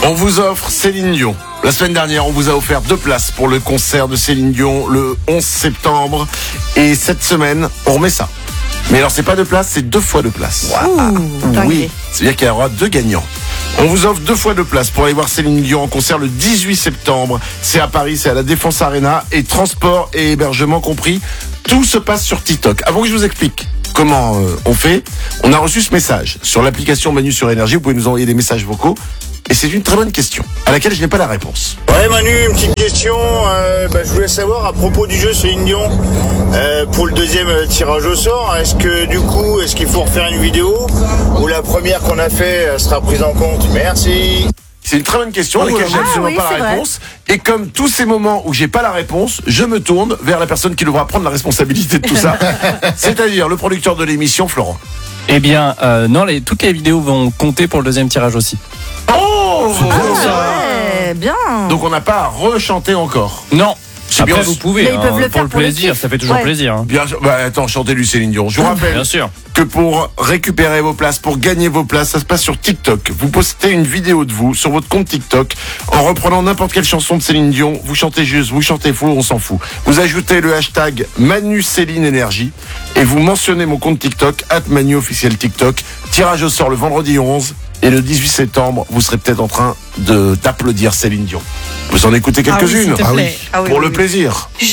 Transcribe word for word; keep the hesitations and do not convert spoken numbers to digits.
On vous offre Céline Dion. La semaine dernière, on vous a offert deux places pour le concert de Céline Dion le onze septembre. Et cette semaine, on remet ça. Mais alors, c'est pas deux places, c'est deux fois deux places. Ouh, oui, c'est-à-dire qu'il y aura deux gagnants. On vous offre deux fois deux places pour aller voir Céline Dion en concert le dix-huit septembre. C'est à Paris, c'est à la Défense Arena. Et transport et hébergement compris. Tout se passe sur TikTok. Avant que je vous explique comment euh, on fait, on a reçu ce message sur l'application Manu sur Énergie. Vous pouvez nous envoyer des messages vocaux. Et c'est une très bonne question, à laquelle je n'ai pas la réponse. Ouais Manu, une petite question, euh, bah, je voulais savoir à propos du jeu Céline Dion, euh, pour le deuxième euh, tirage au sort, est-ce que du coup, est-ce qu'il faut refaire une vidéo ou la première qu'on a fait euh, sera prise en compte? Merci. C'est une très bonne question à Oui, laquelle j'ai ah absolument oui, pas c'est la vrai. réponse. Et comme tous ces moments où j'ai pas la réponse, je me tourne vers la personne qui devra prendre la responsabilité de tout ça. C'est-à-dire le producteur de l'émission, Florent. Eh bien, euh, non, les, toutes les vidéos vont compter pour le deuxième tirage aussi. Oh, c'est bon, ça. Ouais, bien. Donc on n'a pas à rechanter encore. Non. C'est Après, bien. vous pouvez, Mais ils hein, peuvent le pour faire le pour le plaisir, kiff. ça fait toujours Ouais. plaisir. Hein. Bien sûr. Bah attends, chantez-lui Céline Dion. Je vous rappelle Bien sûr. que pour récupérer vos places, pour gagner vos places, ça se passe sur TikTok. Vous postez une vidéo de vous sur votre compte TikTok en reprenant n'importe quelle chanson de Céline Dion. Vous chantez juste, vous chantez faux, on s'en fout. Vous ajoutez le hashtag Manu Céline Énergie et vous mentionnez mon compte TikTok at Manu officiel TikTok. Tirage au sort le vendredi onze et le dix-huit septembre, vous serez peut-être en train de d'applaudir Céline Dion. Vous en écoutez quelques-unes Ah oui, s'il te plaît. Ah oui, pour oui, le oui. plaisir.